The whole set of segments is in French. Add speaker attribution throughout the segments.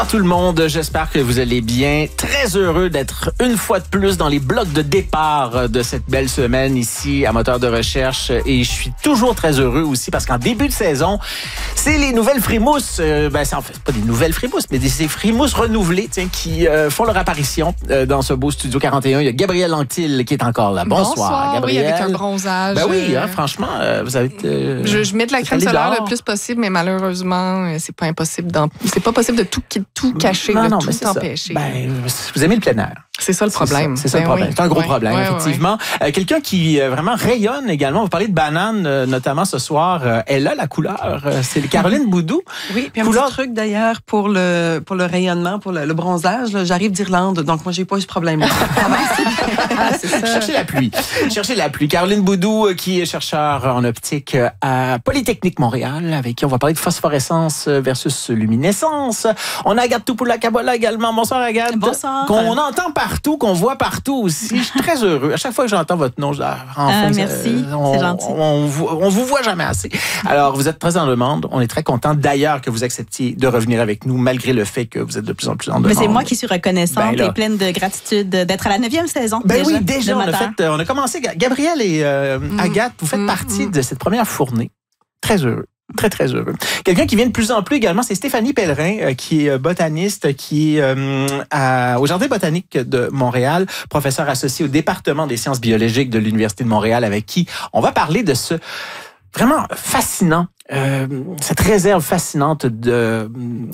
Speaker 1: Tout le monde, j'espère que vous allez bien. Très heureux d'être une fois de plus dans les blocs de départ de cette belle semaine ici à Moteur de Recherche. Et je suis toujours très heureux aussi parce qu'en début de saison, c'est les nouvelles frimouses. C'est en fait pas des nouvelles frimouses, mais des frimouses renouvelées qui font leur apparition dans ce beau Studio 41. Il y a Gabrielle Anctil qui est encore là. Bonsoir, Gabrielle.
Speaker 2: Oui, avec un bronzage.
Speaker 1: Ben oui, franchement, vous avez...
Speaker 2: je mets de la crème solaire le plus possible, mais malheureusement, c'est pas possible de tout cacher, de tout empêcher.
Speaker 1: Vous aimez le plein air.
Speaker 2: C'est ça le problème.
Speaker 1: C'est ça le problème. C'est un gros problème, effectivement. Quelqu'un qui vraiment rayonne également. Vous parlez de banane, notamment ce soir. Elle a la couleur. C'est Caroline Boudou.
Speaker 3: Oui, puis un petit truc d'ailleurs pour le rayonnement, pour le bronzage. Là, j'arrive d'Irlande, donc moi, j'ai pas eu ce problème-là.
Speaker 1: C'est ça. Cherchez la pluie. Caroline Boudou, qui est chercheur en optique à Polytechnique Montréal, avec qui on va parler de phosphorescence versus luminescence. On a Agathe Topoula-Kabola également. Bonsoir, Agathe.
Speaker 3: Bonsoir.
Speaker 1: Qu'on entend partout, qu'on voit partout aussi. Je suis très heureux. À chaque fois que j'entends votre nom, je dis,
Speaker 3: merci, c'est gentil.
Speaker 1: On vous voit jamais assez. Alors, vous êtes très en demande. On est très content d'ailleurs que vous acceptiez de revenir avec nous, malgré le fait que vous êtes de plus en plus en demande.
Speaker 4: Mais c'est moi qui suis reconnaissante et pleine de gratitude d'être à la 9e saison.
Speaker 1: Déjà, on a commencé. Gabrielle et Agathe, vous faites partie de cette première fournée. Très heureux. Très, très heureux. Quelqu'un qui vient de plus en plus également, c'est Stéphanie Pellerin, qui est botaniste, qui est au Jardin botanique de Montréal, professeure associée au département des sciences biologiques de l'Université de Montréal, avec qui on va parler de ce vraiment fascinant, cette réserve fascinante de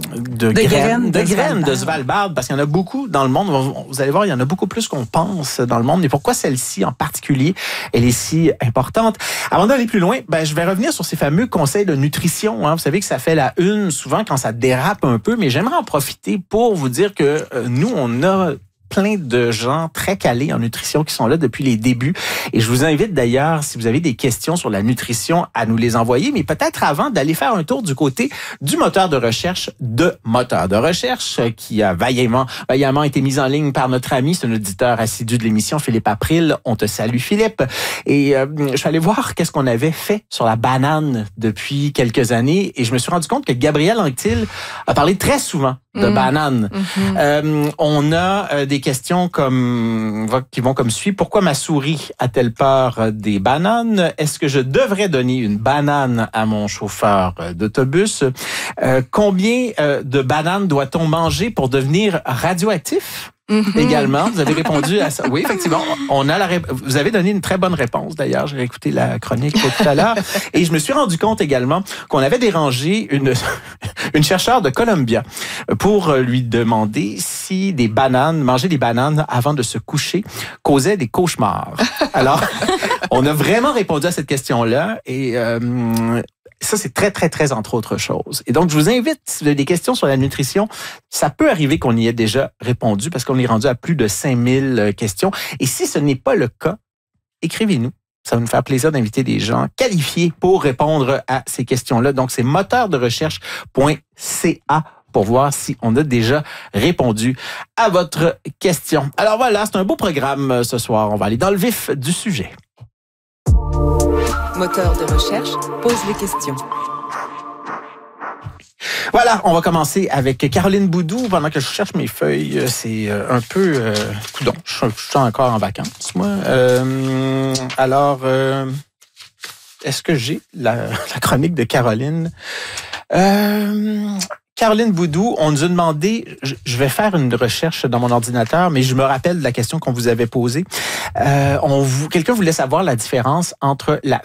Speaker 1: graines de Svalbard, parce qu'il y en a beaucoup dans le monde. Vous allez voir, il y en a beaucoup plus qu'on pense dans le monde. Et pourquoi celle-ci en particulier, elle est si importante? Avant d'aller plus loin, je vais revenir sur ces fameux conseils de nutrition. Vous savez que ça fait la une souvent quand ça dérape un peu, mais j'aimerais en profiter pour vous dire que nous, on a plein de gens très calés en nutrition qui sont là depuis les débuts. Et je vous invite d'ailleurs, si vous avez des questions sur la nutrition, à nous les envoyer, mais peut-être avant d'aller faire un tour du côté du moteur de recherche de Moteur de Recherche, qui a vaillamment été mis en ligne par notre ami, c'est un auditeur assidu de l'émission, Philippe April. On te salue, Philippe. Et je suis allé voir qu'est-ce qu'on avait fait sur la banane depuis quelques années, et je me suis rendu compte que Gabrielle Anctil a parlé très souvent de banane. On a des questions qui vont comme suit. Pourquoi ma souris a-t-elle peur des bananes? Est-ce que je devrais donner une banane à mon chauffeur d'autobus? Combien de bananes doit-on manger pour devenir radioactif? Également, vous avez répondu à ça. Oui, effectivement, vous avez donné une très bonne réponse. D'ailleurs, j'ai écouté la chronique tout à l'heure et je me suis rendu compte également qu'on avait dérangé une chercheure de Columbia pour lui demander si manger des bananes avant de se coucher causait des cauchemars. Alors, on a vraiment répondu à cette question-là et ça, c'est très, très, très entre autres choses. Et donc, je vous invite, si vous avez des questions sur la nutrition, ça peut arriver qu'on y ait déjà répondu parce qu'on est rendu à plus de 5000 questions. Et si ce n'est pas le cas, écrivez-nous. Ça va nous faire plaisir d'inviter des gens qualifiés pour répondre à ces questions-là. Donc, c'est moteurderecherche.ca pour voir si on a déjà répondu à votre question. Alors voilà, c'est un beau programme ce soir. On va aller dans le vif du sujet.
Speaker 5: Moteur de recherche pose les questions.
Speaker 1: Voilà, on va commencer avec Caroline Boudou. Pendant que je cherche mes feuilles, c'est un peu... coudonc, je suis encore en vacances, moi. Alors, est-ce que j'ai la chronique de Caroline? Caroline Boudou, on nous a demandé, je vais faire une recherche dans mon ordinateur, mais je me rappelle de la question qu'on vous avait posée. Quelqu'un voulait savoir la différence entre la